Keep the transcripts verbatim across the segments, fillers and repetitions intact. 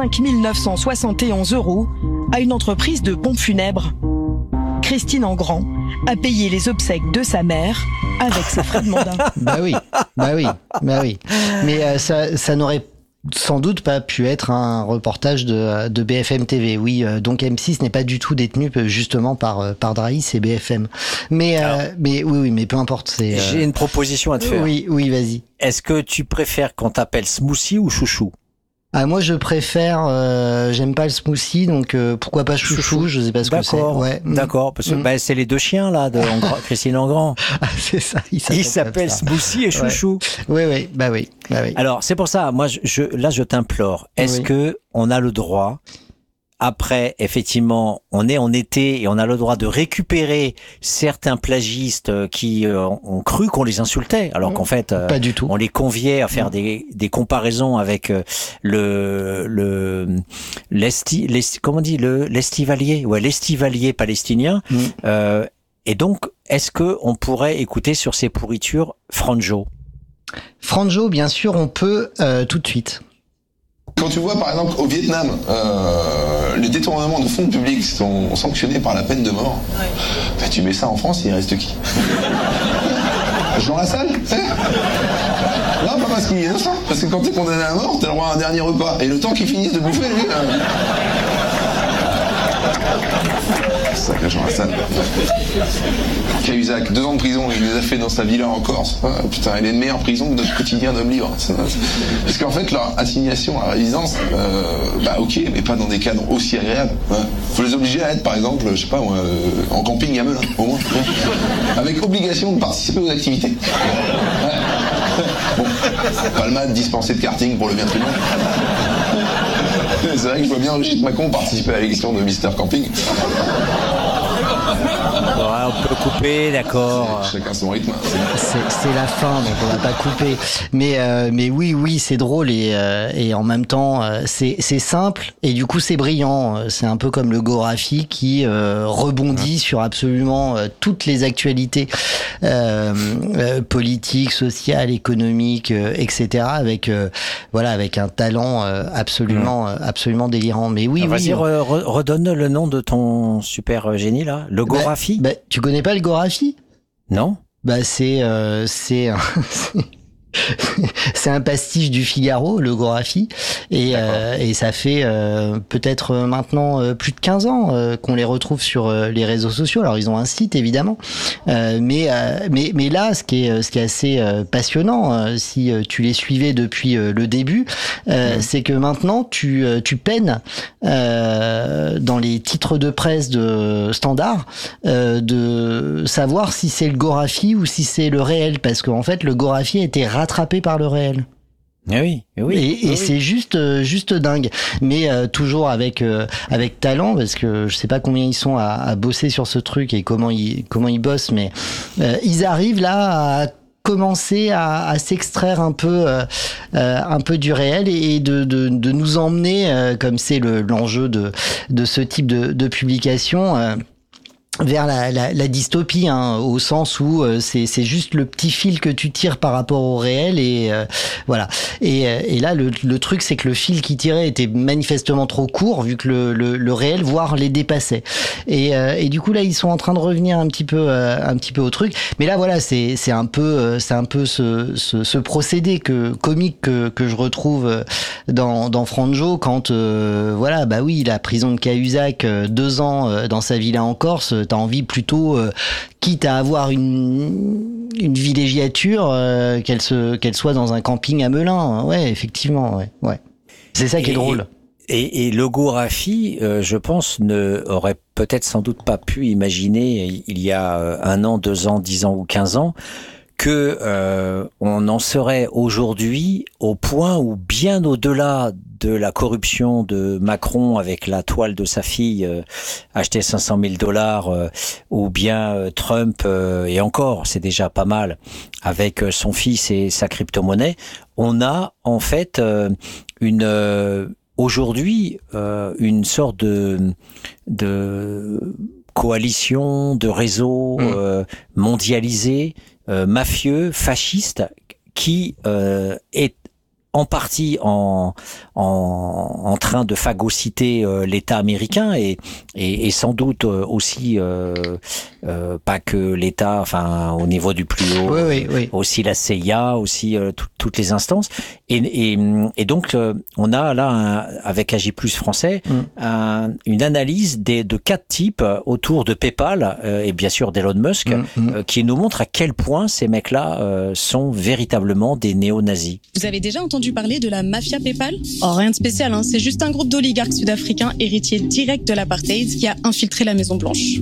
cinq mille neuf cent soixante et onze euros à une entreprise de pompes funèbres. Christine Engrand a payé les obsèques de sa mère avec ses frais de mandat. Bah oui, bah oui, bah oui. Mais euh, ça, ça n'aurait sans doute pas pu être un reportage de, de B F M T V. Oui, euh, donc M six n'est pas du tout détenu justement par par Drahi, c'est B F M. Mais euh, Alors, mais oui, oui, mais peu importe. C'est, j'ai euh... une proposition à te faire. Oui, oui, vas-y. Est-ce que tu préfères qu'on t'appelle Smoothie ou Chouchou? Ah, moi je préfère, euh, j'aime pas le smoothie, donc euh, pourquoi pas chouchou, chouchou, je sais pas ce que c'est. Ouais. D'accord, parce que mmh. bah, c'est les deux chiens là de Engrand, Christine Engrand. Ah, c'est ça, il s'appelle, il s'appelle Smoothie et Chouchou. Ouais. Oui, oui, bah oui, bah oui. Alors c'est pour ça, moi je, je là je t'implore, est-ce oui. que on a le droit, après effectivement on est en été et on a le droit de récupérer certains plagistes qui euh, ont cru qu'on les insultait, alors qu'en fait euh, pas du tout. On les conviait à faire mmh. des, des comparaisons avec euh, le le l'esti, l'esti comment on dit le l'estivalier ouais l'estivalier palestinien mmh. euh, et donc est-ce que on pourrait écouter sur ces pourritures Franjo? Franjo, bien sûr, on peut euh, tout de suite. Quand tu vois par exemple au Vietnam, euh, les détournements de fonds publics sont sanctionnés par la peine de mort, ouais. Bah, tu mets ça en France, il reste qui? Jean Lassalle, c'est non, pas parce qu'il est innocent, parce que quand t'es condamné à mort, t'as le droit à un dernier repas. Et le temps qu'il finisse de bouffer, lui... Euh... Sacré Jean Lassalle. Cahuzac, deux ans de prison, il les a fait dans sa villa en Corse. Ah, putain, il est de meilleure prison que notre quotidien d'homme libre. Parce qu'en fait, leur assignation à la résidence, euh, bah ok, mais pas dans des cadres aussi agréables. Hein. Faut les obliger à être, par exemple, je sais pas moi, euh, en camping à Melun, au moins. Hein. Avec obligation de participer aux activités. Ouais. Bon, palmade, dispensée de karting pour le bien de tout le monde. C'est vrai que je vois bien Brigitte Macron participer à l'élection de Mister Camping. Ouais, on peut couper, d'accord. Chacun son rythme. C'est, c'est la fin, donc on va pas couper. Mais euh, mais oui, oui, c'est drôle et euh, et en même temps euh, c'est c'est simple et du coup c'est brillant. C'est un peu comme le Gorafi qui euh, rebondit ouais. sur absolument euh, toutes les actualités euh, euh, politiques, sociales, économiques, euh, et cetera. Avec euh, voilà, avec un talent euh, absolument ouais. absolument délirant. Mais oui, ah, oui. Vas-y, re, re, redonne le nom de ton super génie là. Le Gorafi. Bah, bah, tu connais pas le Gorafi? Non. Bah c'est euh, c'est c'est un pastiche du Figaro, le Gorafi, et euh, et ça fait euh, peut-être maintenant euh, plus de quinze ans euh, qu'on les retrouve sur euh, les réseaux sociaux. Alors ils ont un site évidemment, euh, mais euh, mais mais là ce qui est ce qui est assez euh, passionnant, euh, si euh, tu les suivais depuis euh, le début, euh, mmh. c'est que maintenant tu euh, tu peines euh, dans les titres de presse de Standard euh, de savoir si c'est le Gorafi ou si c'est le réel, parce qu'en fait le Gorafi a été rattrapé par le réel. Eh oui, eh oui, et, et eh oui. c'est juste, euh, juste dingue. Mais euh, toujours avec euh, avec talent, parce que je sais pas combien ils sont à, à bosser sur ce truc et comment ils comment ils bossent, mais euh, ils arrivent là à commencer à, à s'extraire un peu euh, euh, un peu du réel et de de, de nous emmener, euh, comme c'est le l'enjeu de de ce type de, de publication. Euh, vers la, la, la dystopie, hein, au sens où euh, c'est, c'est juste le petit fil que tu tires par rapport au réel et euh, voilà. Et, et là, le, le truc, c'est que le fil qui tirait était manifestement trop court vu que le, le, le réel, voire les dépassait. Et, euh, et du coup, là, ils sont en train de revenir un petit peu, euh, un petit peu au truc. Mais là, voilà, c'est, c'est un peu, euh, c'est un peu ce, ce, ce procédé que comique que, que je retrouve dans, dans Franjo quand, euh, voilà, bah oui, la prison de Cahuzac, euh, deux ans euh, dans sa villa en Corse. T'as envie plutôt, euh, quitte à avoir une, une villégiature, euh, qu'elle, se, qu'elle soit dans un camping à Melun. Ouais, effectivement, ouais. ouais. C'est ça qui est et, drôle. Et, et le Gorafi, euh, je pense, ne aurait peut-être sans doute pas pu imaginer, il y a un an, deux ans, dix ans ou quinze ans, que euh, on en serait aujourd'hui au point où, bien au-delà de la corruption de Macron avec la toile de sa fille euh, achetée cinq cent mille dollars, euh, ou bien euh, Trump, euh, et encore, c'est déjà pas mal, avec euh, son fils et sa crypto-monnaie, on a en fait euh, une euh, aujourd'hui euh, une sorte de de coalition, de réseau mmh. euh, mondialisé, euh, mafieux, fasciste, qui euh, est en partie en, en, en train de phagocyter euh, l'État américain et, et, et sans doute aussi euh, euh, pas que l'État, enfin au niveau du plus haut, oui, oui, oui. aussi la C I A, aussi euh, tout, toutes les instances. Et, et, et donc euh, on a là un, avec A J plus français mm. un, une analyse des, de quatre types autour de PayPal euh, et bien sûr d'Elon Musk mm, mm. Euh, qui nous montre à quel point ces mecs-là euh, sont véritablement des néo-nazis. Vous avez déjà entendu parler de la mafia PayPal ? Oh, rien de spécial, hein. C'est juste un groupe d'oligarques sud-africains héritiers directs de l'apartheid qui a infiltré la Maison-Blanche.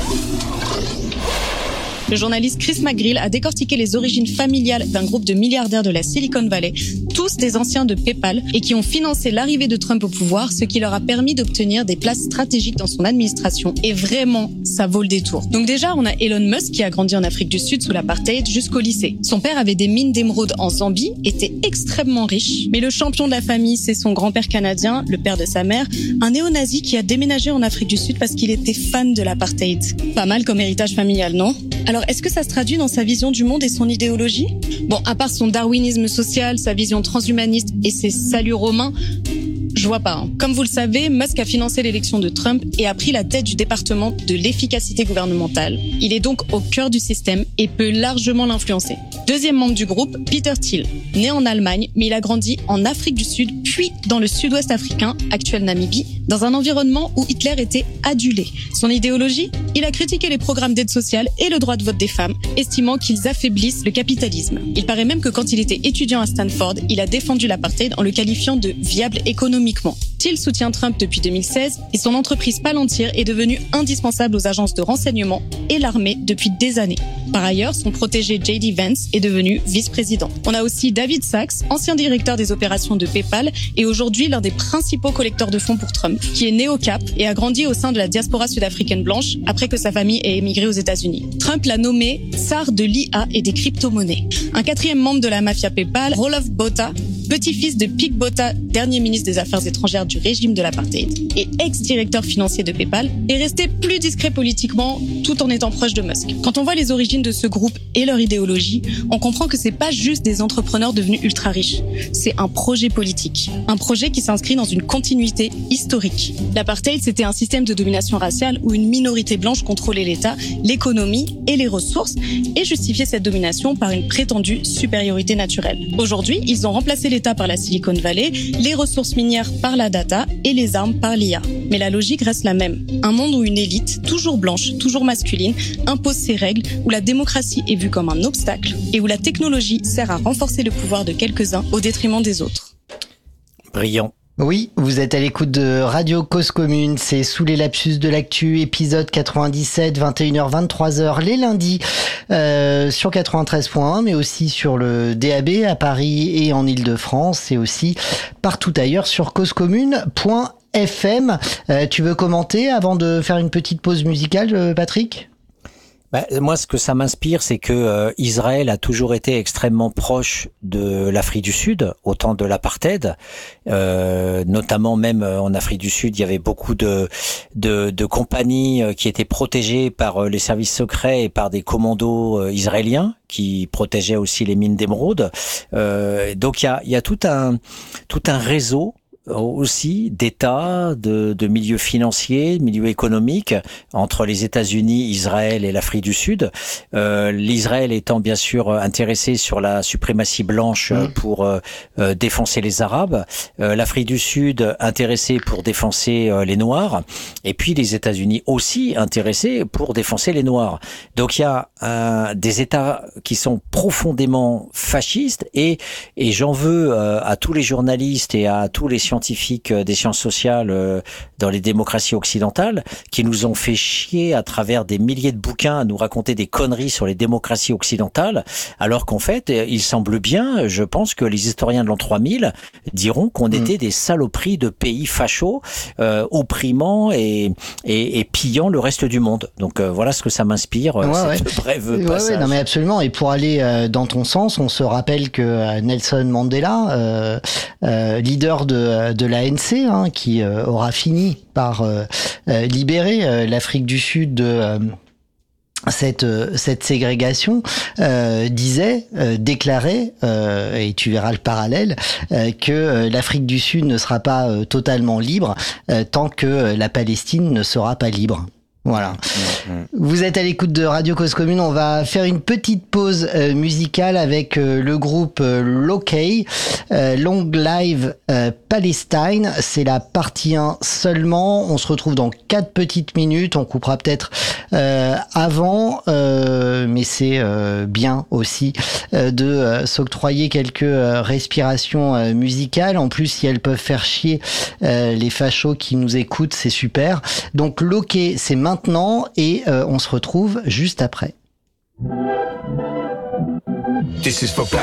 Le journaliste Chris McGreal a décortiqué les origines familiales d'un groupe de milliardaires de la Silicon Valley, tous des anciens de PayPal, et qui ont financé l'arrivée de Trump au pouvoir, ce qui leur a permis d'obtenir des places stratégiques dans son administration. Et vraiment, ça vaut le détour. Donc déjà, on a Elon Musk qui a grandi en Afrique du Sud sous l'apartheid jusqu'au lycée. Son père avait des mines d'émeraude en Zambie, était extrêmement riche. Mais le champion de la famille, c'est son grand-père canadien, le père de sa mère, un néo-nazi qui a déménagé en Afrique du Sud parce qu'il était fan de l'apartheid. Pas mal comme héritage familial, non ? Alors, est-ce que ça se traduit dans sa vision du monde et son idéologie ? Bon, à part son darwinisme social, sa vision transhumaniste et ses saluts romains, je vois pas. Hein. Comme vous le savez, Musk a financé l'élection de Trump et a pris la tête du département de l'efficacité gouvernementale. Il est donc au cœur du système et peut largement l'influencer. Deuxième membre du groupe, Peter Thiel. Né en Allemagne, mais il a grandi en Afrique du Sud, puis dans le sud-ouest africain, actuel Namibie, dans un environnement où Hitler était adulé. Son idéologie ? Il a critiqué les programmes d'aide sociale et le droit de vote des femmes, estimant qu'ils affaiblissent le capitalisme. Il paraît même que quand il était étudiant à Stanford, il a défendu l'apartheid en le qualifiant de viable économiquement. Thiel soutient Trump depuis deux mille seize et son entreprise Palantir est devenue indispensable aux agences de renseignement et l'armée depuis des années. Par ailleurs, son protégé J D Vance est devenu vice-président. On a aussi David Sachs, ancien directeur des opérations de PayPal et aujourd'hui l'un des principaux collecteurs de fonds pour Trump, qui est né au Cap et a grandi au sein de la diaspora sud-africaine blanche après que sa famille ait émigré aux États-Unis. Trump l'a nommé tsar de l'I A et des crypto-monnaies. Un quatrième membre de la mafia PayPal, Roelof Botha, petit-fils de Pik Botha, dernier ministre des Affaires étrangères du régime de l'apartheid et ex-directeur financier de PayPal, est resté plus discret politiquement tout en étant proche de Musk. Quand on voit les origines de ce groupe et leur idéologie, on comprend que c'est pas juste des entrepreneurs devenus ultra riches. C'est un projet politique. Un projet qui s'inscrit dans une continuité historique. L'apartheid, c'était un système de domination raciale où une minorité blanche contrôlait l'État, l'économie et les ressources et justifiait cette domination par une prétendue supériorité naturelle. Aujourd'hui, ils ont remplacé l'État par la Silicon Valley, les ressources minières par la data et les armes par l'I A. Mais la logique reste la même. Un monde où une élite, toujours blanche, toujours masculine, impose ses règles, où la démocratie est vue comme un obstacle et où la technologie sert à renforcer le pouvoir de quelques-uns au détriment des autres. Brillant. Oui, vous êtes à l'écoute de Radio Cause Commune, c'est Sous les lapsus de l'actu, épisode quatre-vingt-dix-sept, vingt et une heures vingt-trois heures les lundis euh, sur quatre-vingt-treize point un, mais aussi sur le D A B à Paris et en Île-de-France et aussi partout ailleurs sur causecommune point f m. Euh, tu veux commenter avant de faire une petite pause musicale, Patrick ? Bah, moi, ce que ça m'inspire, c'est que euh, Israël a toujours été extrêmement proche de l'Afrique du Sud, au temps de l'apartheid. Euh, notamment, même en Afrique du Sud, il y avait beaucoup de de, de compagnies qui étaient protégées par les services secrets et par des commandos israéliens qui protégeaient aussi les mines d'émeraude. Euh, donc, il y a, il y a tout un tout un réseau aussi d'États, de, de milieux financiers, milieux économiques entre les États-Unis, Israël et l'Afrique du Sud. Euh, L'Israël étant bien sûr intéressé sur la suprématie blanche mmh. pour euh, défoncer les Arabes, euh, l'Afrique du Sud intéressée pour défoncer euh, les Noirs, et puis les États-Unis aussi intéressés pour défoncer les Noirs. Donc il y a euh, des États qui sont profondément fascistes et, et j'en veux euh, à tous les journalistes et à tous les scientifiques scientifiques des sciences sociales euh, dans les démocraties occidentales qui nous ont fait chier à travers des milliers de bouquins à nous raconter des conneries sur les démocraties occidentales, alors qu'en fait, il semble bien, je pense que les historiens de l'an trois mille diront qu'on mmh. était des saloperies de pays fachos, euh, opprimant et, et, et pillant le reste du monde. Donc euh, voilà ce que ça m'inspire, ouais, cette ouais. brève ouais, passage. Ouais, non mais absolument. Et pour aller euh, dans ton sens, on se rappelle que euh, Nelson Mandela, euh, euh, leader de de l'A N C, hein, qui euh, aura fini par euh, euh, libérer euh, l'Afrique du Sud de, euh, cette cette ségrégation euh, disait, euh, déclarait, euh, et tu verras le parallèle, euh, que euh, l'Afrique du Sud ne sera pas euh, totalement libre euh, tant que euh, la Palestine ne sera pas libre. Voilà. Mmh. Vous êtes à l'écoute de Radio Cause Commune. On va faire une petite pause euh, musicale avec euh, le groupe euh, Lokay, euh, Long Live euh, Palestine. C'est la partie un seulement. On se retrouve dans quatre petites minutes. On coupera peut-être euh, avant, euh, mais c'est euh, bien aussi euh, de euh, s'octroyer quelques euh, respirations euh, musicales. En plus, si elles peuvent faire chier euh, les fachos qui nous écoutent, c'est super. Donc Lokay, c'est maintenant et euh, on se retrouve juste après. This is for